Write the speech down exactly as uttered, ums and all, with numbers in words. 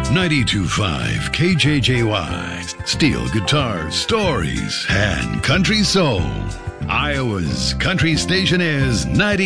ninety-two point five K J J Y. Steel guitars, stories, and country soul. Iowa's country station is ninety.